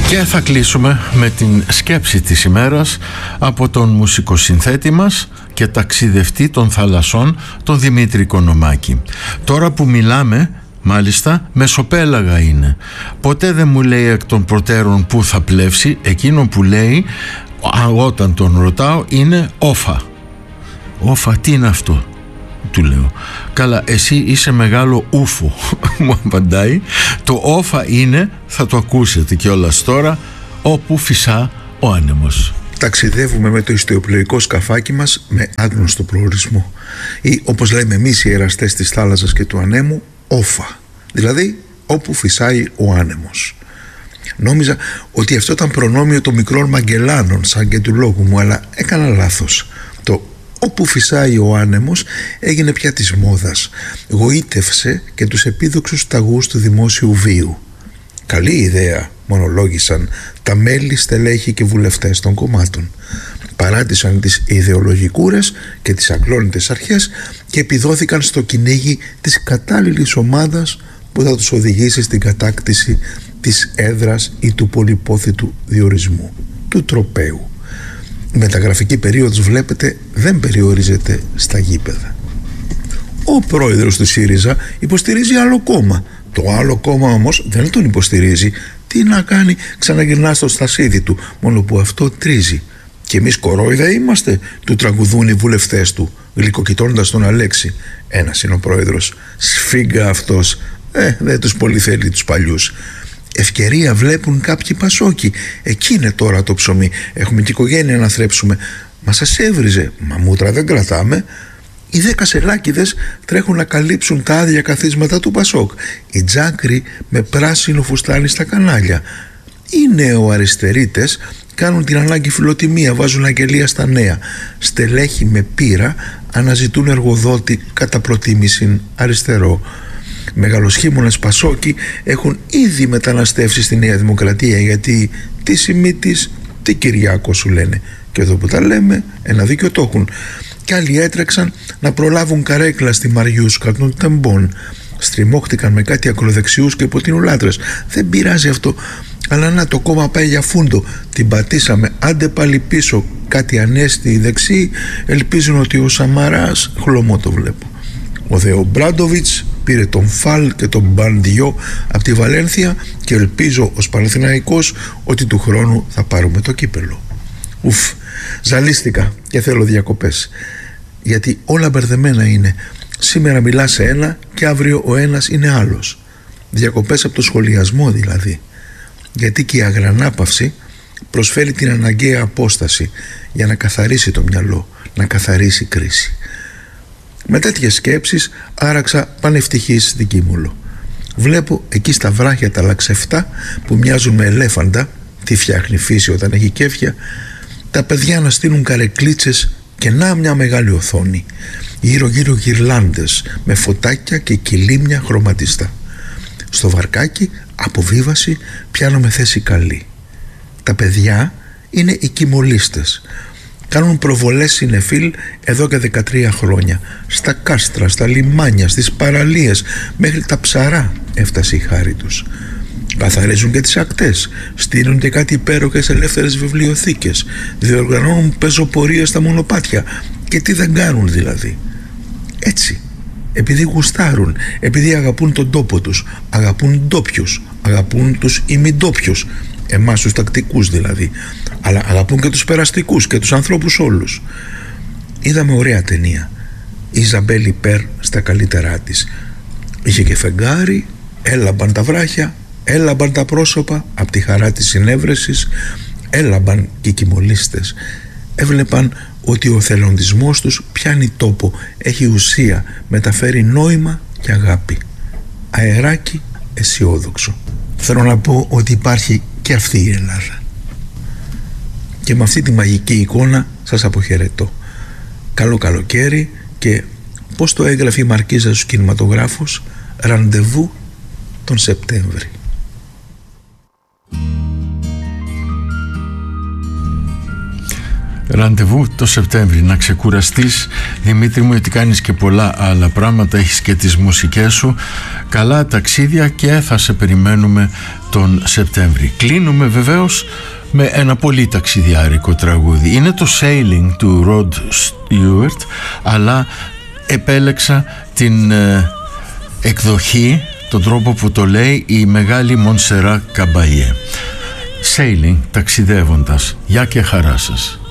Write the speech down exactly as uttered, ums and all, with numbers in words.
Και θα κλείσουμε με την σκέψη της ημέρας από τον μουσικοσυνθέτη μας και ταξιδευτή των θαλασσών, τον Δημήτρη Κονομάκη. Τώρα που μιλάμε, μάλιστα, μεσοπέλαγα είναι. Ποτέ δεν μου λέει εκ των προτέρων που θα πλεύσει. Εκείνο που λέει όταν τον ρωτάω είναι όφα. Όφα, τι είναι αυτό? Του λέω. Καλά, εσύ είσαι μεγάλο ούφο, μου απαντάει. Το όφα είναι, θα το ακούσετε κιόλας τώρα, όπου φυσά ο άνεμος. Ταξιδεύουμε με το ιστιοπλοϊκό σκαφάκι μας με άγνωστο προορισμό, ή όπως λέμε εμείς οι εραστές της θάλασσας και του ανέμου, όφα, δηλαδή όπου φυσάει ο άνεμος. Νόμιζα ότι αυτό ήταν προνόμιο των μικρών Μαγκελάνων, σαν και του λόγου μου, αλλά έκανα λάθος. Το όπου φυσάει ο άνεμος έγινε πια της μόδας. Γοήτευσε και τους επίδοξους ταγούς του δημόσιου βίου. Καλή ιδέα, μονολόγησαν τα μέλη, στελέχη και βουλευτές των κομμάτων. Παράτησαν τις ιδεολογικούρες και τις αγκλώνητες αρχές και επιδόθηκαν στο κυνήγι της κατάλληλης ομάδας που θα τους οδηγήσει στην κατάκτηση της έδρας ή του πολυπόθητου διορισμού, του τροπαίου. Η μεταγραφική περίοδος, βλέπετε, δεν περιορίζεται στα γήπεδα. Ο πρόεδρος του ΣΥΡΙΖΑ υποστηρίζει άλλο κόμμα. Το άλλο κόμμα όμως δεν τον υποστηρίζει. Τι να κάνει, ξαναγυρνά στο στασίδι του, μόνο που αυτό τρίζει. Και εμείς κορόιδα είμαστε, του τραγουδούν οι βουλευτές του, γλυκοκοιτώντας τον Αλέξη. Ένας είναι ο πρόεδρος. Σφίγγα αυτός. Ε, δεν τους πολύ θέλει τους παλιούς. Ευκαιρία βλέπουν κάποιοι Πασόκοι. Εκεί είναι τώρα το ψωμί. Έχουμε και οικογένεια να θρέψουμε. Μα σας έβριζε. Μα μούτρα δεν κρατάμε. Οι δέκα σελάκιδες τρέχουν να καλύψουν τα άδεια καθίσματα του Πασόκ. Οι τζάκροι με πράσινο φουστάνι στα κανάλια. Οι νεοαριστερίτες κάνουν την ανάγκη φιλοτιμία, βάζουν αγγελία στα νέα. Στελέχοι με πείρα αναζητούν εργοδότη κατά προτίμηση αριστερό. Μεγαλοσχήμονες Πασόκοι έχουν ήδη μεταναστεύσει στη Νέα Δημοκρατία, γιατί τι Σιμίτης, τι Κυριάκο σου λένε. Και εδώ που τα λέμε, ένα δίκιο το έχουν. Κι άλλοι έτρεξαν να προλάβουν καρέκλα στη Μαριούσκα των Τεμπών. Στριμώχτηκαν με κάτι ακροδεξιούς και ποτινουλάτρες. Δεν πειράζει αυτό. Αλλά να, το κόμμα πάει για φούντο. Την πατήσαμε, άντε πάλι πίσω. Κάτι ανέστη δεξί. Ελπίζουν ότι ο Σαμαράς, χλωμό το βλέπω. Ο Δε Μπράντοβιτς πήρε τον Φαλ και τον Μπαντιό από τη Βαλένθια και ελπίζω ως Παναθηναϊκός ότι του χρόνου θα πάρουμε το κύπελο. Ουφ, ζαλίστηκα και θέλω διακοπές, γιατί όλα μπερδεμένα είναι. Σήμερα μιλά σε ένα και αύριο ο ένας είναι άλλος. Διακοπές από το σχολιασμό δηλαδή, γιατί και η αγρανάπαυση προσφέρει την αναγκαία απόσταση για να καθαρίσει το μυαλό, να καθαρίσει κρίση. Με τέτοιες σκέψεις άραξα πανευτυχής δική μου. Βλέπω εκεί στα βράχια τα λαξεφτά που μοιάζουν με ελέφαντα, τι φτιάχνει η φύση όταν έχει κέφια, τα παιδιά να στείλουν καρεκλίτσες και να μια μεγάλη οθόνη, γύρω γύρω γυρλάντες με φωτάκια και κυλίμια χρωματιστά. Στο βαρκάκι αποβίβαση, πιάνω με θέση καλή. Τα παιδιά είναι οι κιμολίστες. Κάνουν προβολές συνεφίλ εδώ και δεκατρία χρόνια. Στα κάστρα, στα λιμάνια, στις παραλίες, μέχρι τα ψαρά έφτασε η χάρη τους. Καθαρίζουν και τις ακτές, στείλουν και κάτι υπέροχες ελεύθερες βιβλιοθήκες, διοργανώνουν πεζοπορίες στα μονοπάτια. Και τι δεν κάνουν δηλαδή? Έτσι, επειδή γουστάρουν, επειδή αγαπούν τον τόπο τους, αγαπούν ντόπιους, αγαπούν τους ημιντόπιους, εμάς τους τακτικούς δηλαδή, αλλά αγαπούν και τους περαστικούς και τους ανθρώπους όλους. Είδαμε ωραία ταινία, η Ιζαμπέλ Πέρ στα καλύτερά της. Είχε και φεγγάρι, έλαμπαν τα βράχια, έλαμπαν τα πρόσωπα από τη χαρά της συνέβρεσης, έλαμπαν και οι κιμολίστες. Έβλεπαν ότι ο θελοντισμός τους πιάνει τόπο, έχει ουσία, μεταφέρει νόημα και αγάπη. Αεράκι αισιόδοξο. Θέλω να πω ότι υπάρχει και αυτή η Ελλάδα. Και με αυτή τη μαγική εικόνα σας αποχαιρετώ. Καλό καλοκαίρι και, πώς το έγραφε η Μαρκίζα στους κινηματογράφους, ραντεβού τον Σεπτέμβρη. Ραντεβού το Σεπτέμβρη. Να ξεκουραστείς, Δημήτρη μου, γιατί κάνεις και πολλά άλλα πράγματα, έχεις και τις μουσικές σου. Καλά ταξίδια και θα σε περιμένουμε τον Σεπτέμβρη. Κλείνουμε βεβαίως με ένα πολύ ταξιδιάρικο τραγούδι. Είναι το Sailing του Rod Stewart, αλλά επέλεξα την ε, εκδοχή, τον τρόπο που το λέει η μεγάλη Μονσερά Καμπαϊέ. Sailing, ταξιδεύοντας. Γεια και χαρά σας.